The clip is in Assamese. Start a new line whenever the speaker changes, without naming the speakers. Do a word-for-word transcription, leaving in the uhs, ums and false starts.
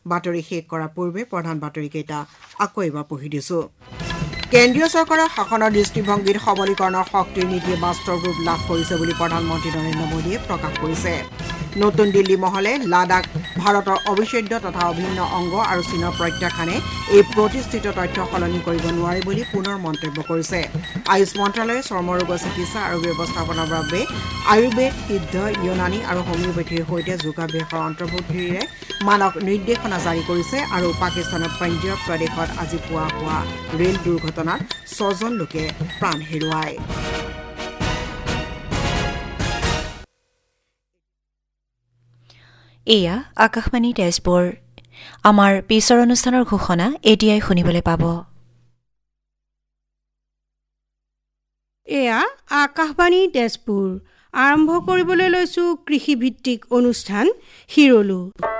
বাতৰি শেষ কৰাৰ পূৰ্বে প্ৰধান বাতৰিকেইটা আকৌ এবাৰ পঢ়ি দিছো। কেন্দ্ৰীয় চৰকাৰৰ শাসনৰ দৃষ্টিভংগীত সবলীকৰণৰ শক্তিৰ নীতিয়ে বাস্তৱ ৰূপ লাভ কৰিছে বুলি প্ৰধানমন্ত্ৰী নৰেন্দ্ৰ মোদীয়ে প্ৰকাশ কৰিছে। নতুন দিল্লী মহলে লাডাখ ভাৰতৰ অবিচ্ছেদ্য তথা অভিন্ন অংগ আৰু চীনৰ প্ৰত্যাখ্যানে এই প্ৰতিষ্ঠিত তথ্য সলনি কৰিব নোৱাৰে বুলি পুনৰ মন্তব্য কৰিছে। আয়ুষ মন্ত্ৰালয়ে চৰ্মৰোগৰ চিকিৎসা আৰু ব্যৱস্থাপনাৰ বাবে আয়ুৰ্বেদ, সিদ্ধ, ইউনানী আৰু হোমিওপেথিৰ সৈতে যোগাভ্যাসৰ অন্তৰ্ভুক্তিৰে মানক নিৰ্দেশনা জাৰি কৰিছে আৰু পাকিস্তানৰ পঞ্জাৱ প্ৰদেশত আজি পুৱা হোৱা ৰেল দুৰ্ঘটনাত ছজন লোকে প্ৰাণ হেৰুৱায়।
এয়া আকাশবাণী তেজপুৰ। আমাৰ পিছৰ অনুষ্ঠানৰ ঘোষণা এতিয়াই শুনিবলৈ পাব।
এয়া আকাশবাণী তেজপুৰ। আৰম্ভ কৰিবলৈ লৈছো কৃষিভিত্তিক অনুষ্ঠান হিৰলো।